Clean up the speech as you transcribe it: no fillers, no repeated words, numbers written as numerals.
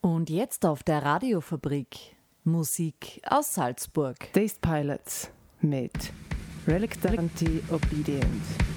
Und jetzt auf der Radiofabrik Musik aus Salzburg. Taste Pilots mit Reluctantly Obedient.